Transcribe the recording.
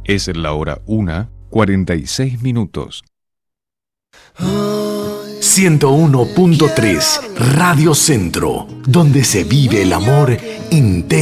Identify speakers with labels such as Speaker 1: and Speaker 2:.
Speaker 1: Es la hora 1:46.
Speaker 2: 101.3 Radio Centro, donde se vive el amor intenso.